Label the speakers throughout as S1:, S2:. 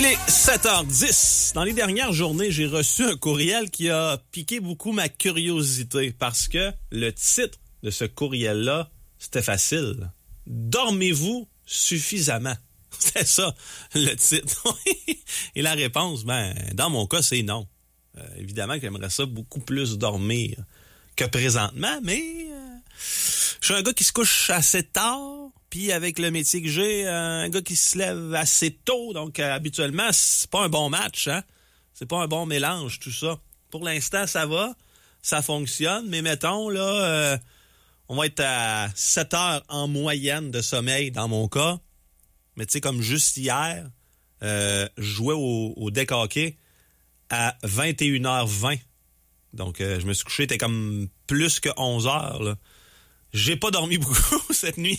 S1: Il est 7h10. Dans les dernières journées, j'ai reçu un courriel qui a piqué beaucoup ma curiosité parce que le titre de ce courriel-là, c'était facile. Dormez-vous suffisamment? C'était ça, le titre. Et la réponse, dans mon cas, c'est non. Évidemment que j'aimerais ça beaucoup plus dormir que présentement, mais je suis un gars qui se couche assez tard. Puis avec le métier que j'ai, un gars qui se lève assez tôt, donc habituellement, c'est pas un bon match, hein? C'est pas un bon mélange, tout ça. Pour l'instant, ça va, ça fonctionne, mais mettons, là, on va être à 7 heures en moyenne de sommeil dans mon cas. Mais tu sais, comme juste hier, je jouais au deck hockey à 21h20. Donc, je me suis couché, c'était comme plus que 11 heures, là. J'ai pas dormi beaucoup cette nuit.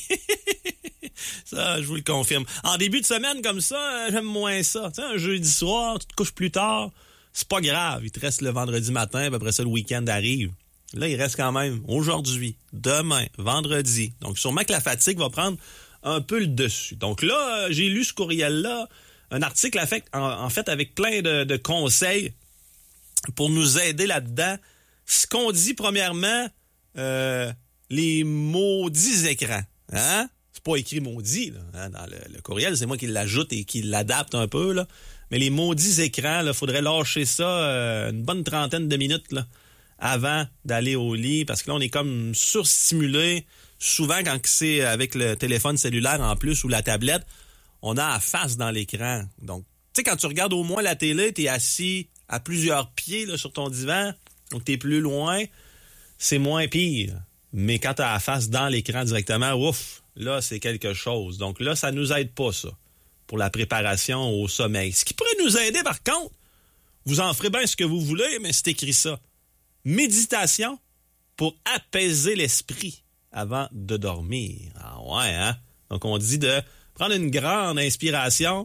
S1: Ça, je vous le confirme. En début de semaine comme ça, j'aime moins ça. Tu sais, un jeudi soir, tu te couches plus tard, c'est pas grave. Il te reste le vendredi matin, puis après ça, le week-end arrive. Là, il reste quand même aujourd'hui, demain, vendredi. Donc, sûrement que la fatigue va prendre un peu le dessus. Donc là, j'ai lu ce courriel-là, un article en fait avec plein de conseils pour nous aider là-dedans. Ce qu'on dit, premièrement, les maudits écrans. Hein? C'est pas écrit maudit là, hein, dans le courriel, c'est moi qui l'ajoute et qui l'adapte un peu. Là. Mais les maudits écrans, il faudrait lâcher ça une bonne trentaine de minutes là, avant d'aller au lit, parce que là, on est comme surstimulé. Souvent, quand c'est avec le téléphone cellulaire en plus ou la tablette, on a la face dans l'écran. Donc, tu sais, quand tu regardes au moins la télé, t'es assis à plusieurs pieds là, sur ton divan, donc t'es plus loin, c'est moins pire. Mais quand t'as la face dans l'écran directement, ouf, là, c'est quelque chose. Donc là, ça nous aide pas, ça, pour la préparation au sommeil. Ce qui pourrait nous aider, par contre, vous en ferez bien ce que vous voulez, mais c'est écrit ça. Méditation pour apaiser l'esprit avant de dormir. Ah ouais, hein? Donc, on dit de prendre une grande inspiration.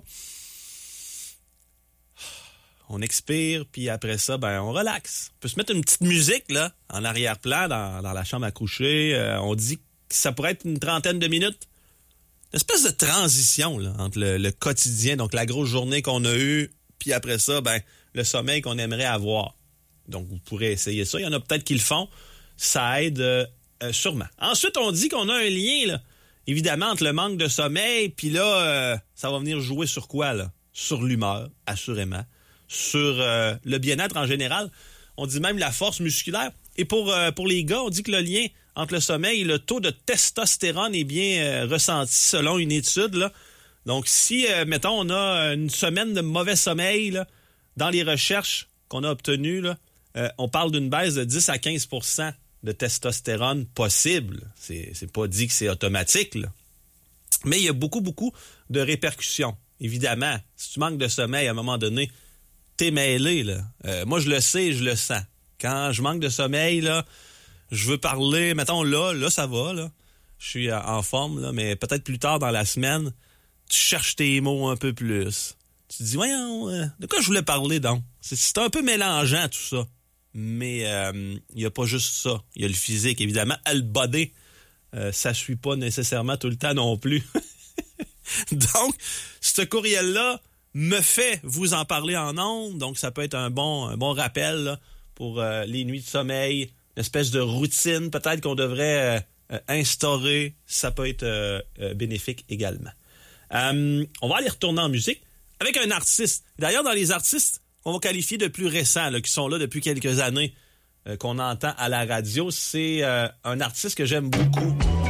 S1: On expire, puis après ça, on relaxe. On peut se mettre une petite musique, là, en arrière-plan, dans la chambre à coucher. On dit que ça pourrait être une trentaine de minutes. Une espèce de transition, là, entre le quotidien, donc la grosse journée qu'on a eue, puis après ça, le sommeil qu'on aimerait avoir. Donc, vous pourrez essayer ça. Il y en a peut-être qui le font. Ça aide sûrement. Ensuite, on dit qu'on a un lien, là, évidemment, entre le manque de sommeil, puis là, ça va venir jouer sur quoi, là? Sur l'humeur, assurément. Sur le bien-être en général. On dit même la force musculaire. Et pour les gars, on dit que le lien entre le sommeil et le taux de testostérone est bien ressenti selon une étude. Là. Donc, si, mettons, on a une semaine de mauvais sommeil, là, dans les recherches qu'on a obtenues, là, on parle d'une baisse de 10 à 15 % de testostérone possible. C'est pas dit que c'est automatique, là. Mais il y a beaucoup, beaucoup de répercussions. Évidemment, si tu manques de sommeil à un moment donné, t'es mêlé, là. Moi, je le sais, je le sens. Quand je manque de sommeil, là, je veux parler, mettons là, ça va, là. Je suis en forme, là, mais peut-être plus tard dans la semaine, tu cherches tes mots un peu plus. Tu te dis, voyons, de quoi je voulais parler, donc? C'est un peu mélangeant, tout ça. Mais il n'y a pas juste ça. Il y a le physique, évidemment. Le body, ça suit pas nécessairement tout le temps non plus. Donc, ce courriel-là me fait vous en parler en ondes. Donc, ça peut être un bon rappel là, pour les nuits de sommeil, une espèce de routine peut-être qu'on devrait instaurer. Ça peut être bénéfique également. On va aller retourner en musique avec un artiste. D'ailleurs, dans les artistes qu'on va qualifier de plus récents, là, qui sont là depuis quelques années, qu'on entend à la radio, c'est un artiste que j'aime beaucoup.